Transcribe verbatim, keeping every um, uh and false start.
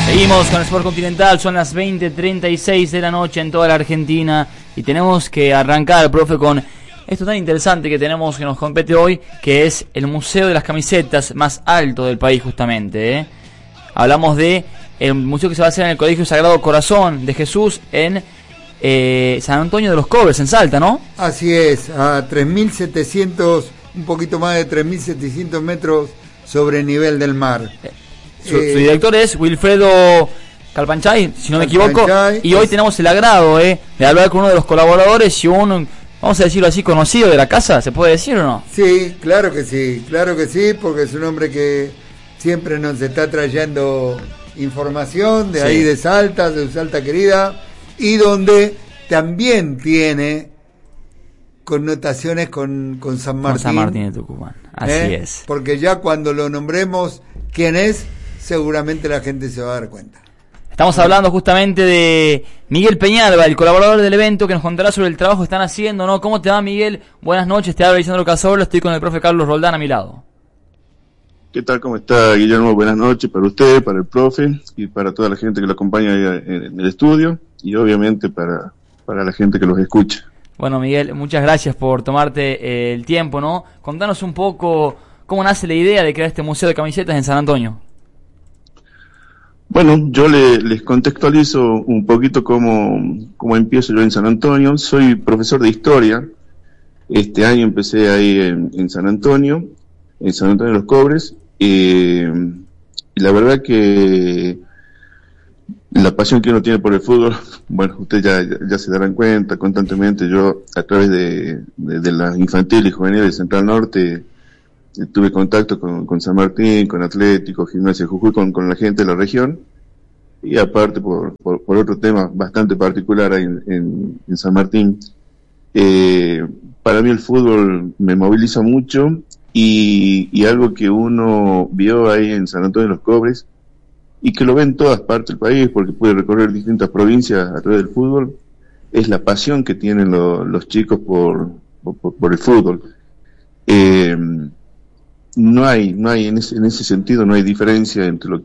Seguimos con el Sport Continental, son las veinte treinta y seis de la noche en toda la Argentina y tenemos que arrancar, profe, con esto tan interesante que tenemos que nos compete hoy, que es el Museo de las Camisetas más alto del país justamente, ¿eh? Hablamos de el museo que se va a hacer en el Colegio Sagrado Corazón de Jesús en eh, San Antonio de los Cobres, en Salta, ¿no? Así es, a tres mil setecientos, un poquito más de tres mil setecientos metros sobre nivel del mar. Eh, Su, eh, su director es Wilfredo Calpanchay, si no me equivoco, y hoy tenemos el agrado eh, de hablar con uno de los colaboradores y un, vamos a decirlo así, conocido de la casa, ¿se puede decir o no? Sí, claro que sí, claro que sí, porque es un hombre que siempre nos está trayendo información de sí. Ahí de Salta, de Salta querida, y donde también tiene connotaciones con, con San Martín. Con San Martín de Tucumán, así ¿eh? es. Porque ya cuando lo nombremos quién es, seguramente la gente se va a dar cuenta. Estamos hablando justamente de Miguel Peñalba, el colaborador del evento, que nos contará sobre el trabajo que están haciendo, ¿no? ¿Cómo te va, Miguel? Buenas noches, te habla Lisandro Cazorla, estoy con el profe Carlos Roldán a mi lado. ¿Qué tal? ¿Cómo está, Guillermo? Buenas noches para usted, para el profe y para toda la gente que lo acompaña ahí en el estudio y obviamente para, para la gente que los escucha. Bueno, Miguel, muchas gracias por tomarte el tiempo, ¿no? Contanos un poco cómo nace la idea de crear este museo de camisetas en San Antonio. Bueno, yo le, les contextualizo un poquito cómo, cómo empiezo yo en San Antonio. Soy profesor de historia. Este año empecé ahí en, en San Antonio, en San Antonio de los Cobres. Eh, y la verdad que la pasión que uno tiene por el fútbol, bueno, ustedes ya, ya, ya se darán cuenta constantemente. Yo, a través de, de, de las infantiles y juveniles de Central Norte, tuve contacto con, con San Martín, con Atlético, Gimnasia de Jujuy, con, con la gente de la región, y aparte por, por, por otro tema bastante particular ahí en, en, en San Martín. Eh, para mí el fútbol me moviliza mucho, y, y algo que uno vio ahí en San Antonio de los Cobres, y que lo ve en todas partes del país, porque puede recorrer distintas provincias a través del fútbol, es la pasión que tienen lo, los chicos por, por, por el fútbol. Eh, No hay, no hay en ese, en ese sentido no hay diferencia entre lo